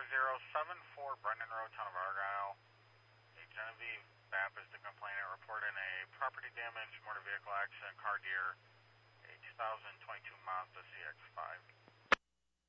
3074 Brendan Road, Town of Argyle. A Genevieve Baptist, the complainant, reporting a property damage, motor vehicle accident, car deer, a 2022 Mazda CX-5.